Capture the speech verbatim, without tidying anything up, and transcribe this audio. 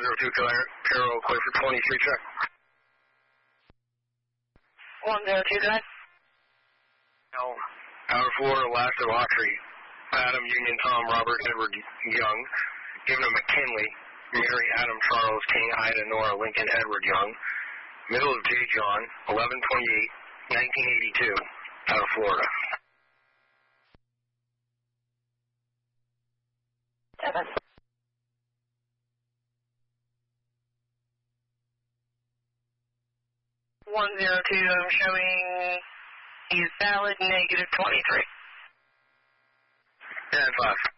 zero two Carol, clear for twenty-three, check. one zero two, go ahead. Now, outer Florida, last of Autry, Adam, Union, Tom, Robert, Edward, Young, given to McKinley, Mary, Adam, Charles, King, Ida, Nora, Lincoln, Edward, Young, middle of J. John, eleven twenty-eight, nineteen eighty-two, out of Florida. Seven. one zero two, I'm showing he's valid, negative twenty-three. ten five.